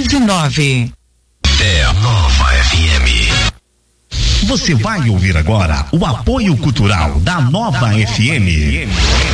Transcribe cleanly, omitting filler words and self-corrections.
de 9. É a Nova FM. Você vai ouvir agora o apoio cultural da Nova FM.